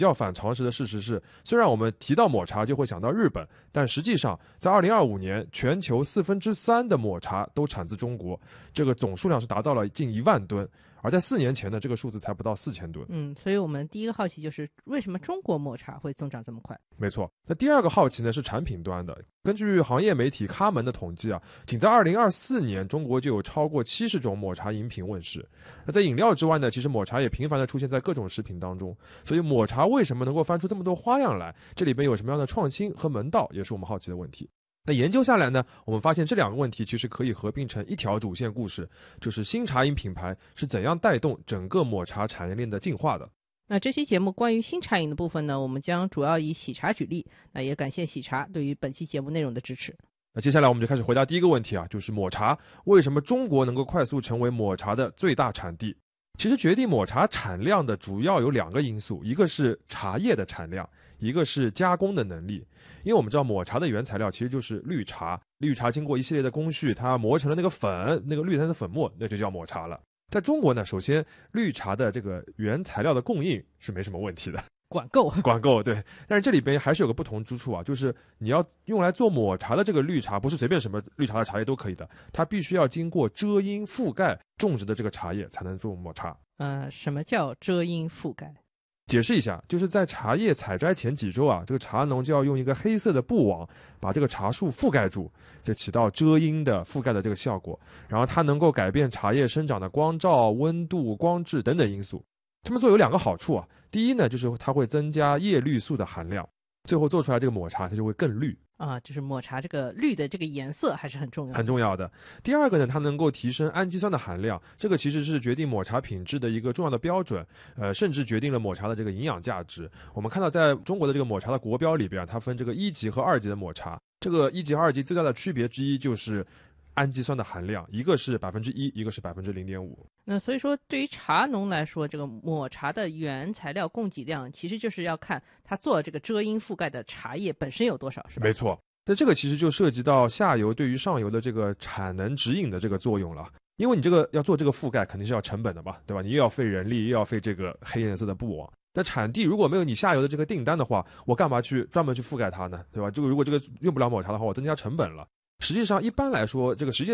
较反常识的事实是，虽然我们提到抹茶就会想到日本，但实际上在2025年，全球3/4的抹茶都产自中国，这个总数量是达到了近1万吨。而在4年前呢，这个数字才不到4000吨。 所以我们第一个好奇就是为什么中国抹茶会增长这么快？ 没错。那第二个好奇呢是产品端的。根据行业媒体咖门的统计啊，仅在2024年，中国就有超过70种抹茶饮品问世。那在饮料之外呢，其实抹茶也频繁地出现在各种食品当中。所以抹茶为什么能够翻出这么多花样来？这里边有什么样的创新和门道，也是我们好奇的问题。那研究下来呢，我们发现这两个问题其实可以合并成一条主线故事，就是新茶饮品牌是怎样带动整个抹茶产业链的进化的。 那这期节目关于新茶饮的部分呢，我们将主要以喜茶举例，那也感谢喜茶对于本期节目内容的支持。 那接下来我们就开始回答第一个问题啊，就是抹茶为什么中国能够快速成为抹茶的最大产地？其实决定抹茶产量的主要有2个因素，一个是茶叶的产量，一个是加工的能力。因为我们知道抹茶的原材料其实就是绿茶，绿茶经过一系列的工序，它磨成了那个粉，那个绿茶的粉末，那就叫抹茶了。在中国呢，首先绿茶的这个原材料的供应是没什么问题的， 管够对。但是这里边还是有个不同之处啊，就是你要用来做抹茶的这个绿茶，不是随便什么绿茶的茶叶都可以的，它必须要经过遮阴覆盖种植的这个茶叶才能做抹茶。 什么叫遮阴覆盖？ 解释一下，就是在茶叶采摘前几周啊，这个茶农就要用一个黑色的布网把这个茶树覆盖住，就起到遮阴的覆盖的这个效果。然后它能够改变茶叶生长的光照、温度、光质等等因素。这么做有2个好处啊，第一呢，就是它会增加叶绿素的含量，最后做出来这个抹茶它就会更绿。 就是抹茶这个绿的这个颜色还是很重要的。 第二个呢，它能够提升氨基酸的含量，这个其实是决定抹茶品质的一个重要的标准，甚至决定了抹茶的这个营养价值。我们看到在中国的这个抹茶的国标里边，它分这个1级和2级的抹茶，这个1级和2级最大的区别之一就是氨基酸的含量，一个是1%，一个是0.5%。 那所以说对于茶农来说，这个抹茶的原材料供给量其实就是要看它做这个遮阴覆盖的茶叶本身有多少，是吧？ 没错。那这个其实就涉及到下游对于上游的这个产能指引的这个作用了。因为你这个要做这个覆盖肯定是要成本的嘛，对吧？你又要费人力，又要费这个黑颜色的布网。那产地如果没有你下游的这个订单的话，我干嘛去专门去覆盖它呢？对吧？如果这个用不了抹茶的话，我增加成本了。实际上一般来说，这个实际